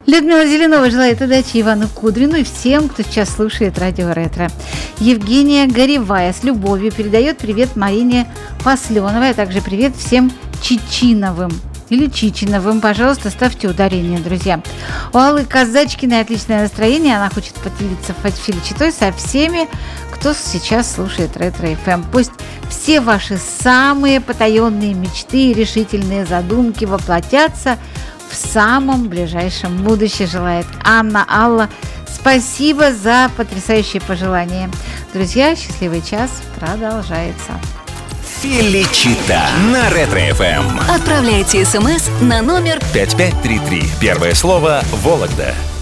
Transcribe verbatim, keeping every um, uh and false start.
Людмила Зеленова желает удачи Ивану Кудрину и всем, кто сейчас слушает радио «Ретро». Евгения Горевая с любовью передает привет Марине Посленовой, а также привет всем Чичиновым. Или Чичиновым, пожалуйста, ставьте ударение, друзья. У Аллы Казачкиной отличное настроение. Она хочет поделиться фальшивой со всеми, кто сейчас слушает Ретро-эф эм. Пусть все ваши самые потаенные мечты и решительные задумки воплотятся в самом ближайшем будущем, желает Анна. Алла, спасибо за потрясающие пожелания. Друзья, счастливый час продолжается. Феличита на Ретро-эф эм. Отправляйте смс на номер пять пять три три. Первое слово «Вологда».